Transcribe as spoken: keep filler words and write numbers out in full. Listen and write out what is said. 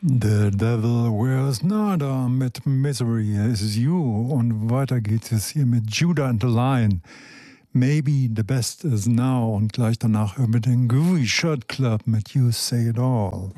The Devil Wears Nada mit Misery is You. Und weiter geht es hier mit Judah and the Lion. Maybe the best is now. Und gleich danach hören wir den Groovy Shirt Club mit You Say It All.